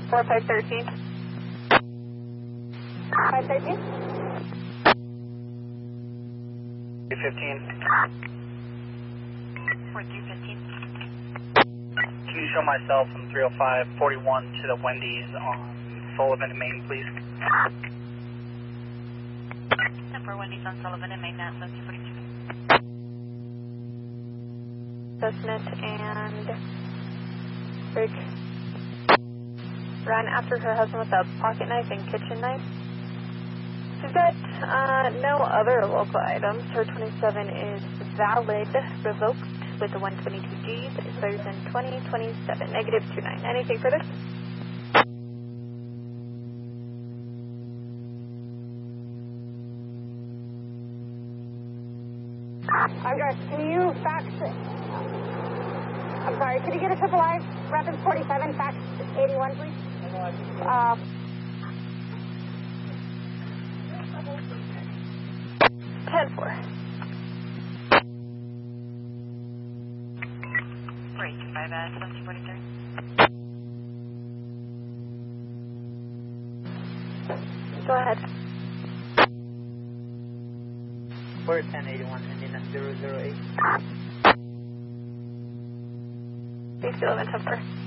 4513. 513. 315. 4315. Can you show myself from 305-41 to the Wendy's on Sullivan and Main, please? For Wendy's on Sullivan and Main, NASA 242. Smith and Brig ran after her husband with a pocket knife and kitchen knife. She's got no other local items. Her 27 is valid, revoked with the 122Gs. It expires in 2027, negative 29. Anything further? Andres, can you fax I'm sorry, could you get a triple I reference 47, fax 81, please? 10-4. Great, 5 at 1743. Go ahead. We're 1081, ending at 008. Please 11 10-4.